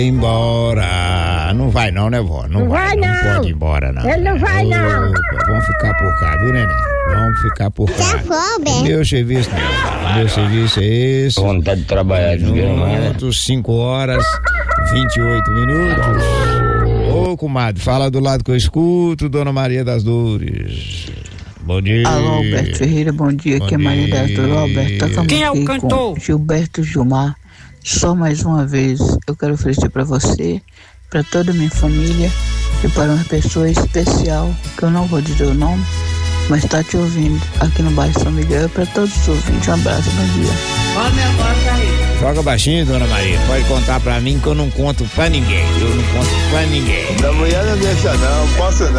embora. Não vai não, né, vó? Não vai não. Não pode ir embora, não. Ele não vai não. Vamos ficar por cá, viu, neném? Vamos ficar por cá. Meu serviço não. Meu serviço é esse. Vontade de trabalhar de minutos, 5 horas, 28 minutos. Ô, comadre, fala do lado que eu escuto, Dona Maria das Dores. Bom dia. Alô, Alberto Ferreira, bom dia. Aqui é Maria das Dores. Alberto, quem é o cantor? Gilberto Gilmar. Só mais uma vez eu quero oferecer para você, para toda a minha família e para uma pessoa especial, que eu não vou dizer o nome, mas está te ouvindo aqui no bairro São Miguel. Para todos os ouvintes, um abraço, bom dia. Joga baixinho, Dona Maria. Pode contar pra mim que eu não conto pra ninguém. Eu não conto pra ninguém. Da mulher não deixa não, posso não.